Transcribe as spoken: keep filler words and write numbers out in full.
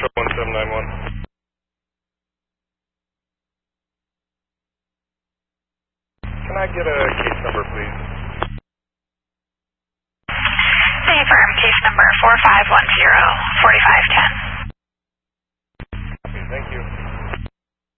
one seven nine one. Can I get a case number, please? Affirm, case number four five one zero, four five one zero.